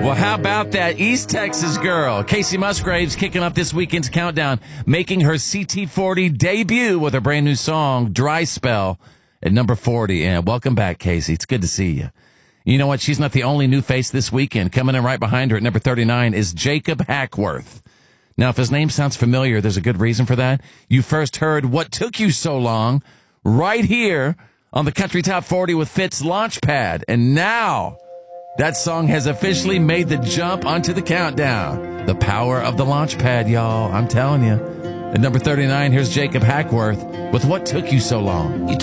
Well, how about that East Texas girl? Casey Musgraves kicking off this weekend's countdown, making her CT40 debut with her brand new song, Dry Spell, at number 40. And welcome back, Casey. It's good to see you. You know what? She's not the only new face this weekend. Coming in right behind her at number 39 is Jacob Hackworth. Now, if his name sounds familiar, there's a good reason for that. You first heard What Took You So Long right here on the Country Top 40 with Fitz Launchpad. And now that song has officially made the jump onto the countdown. The power of the Launchpad, y'all. I'm telling you. At number 39, here's Jacob Hackworth with What Took You So Long.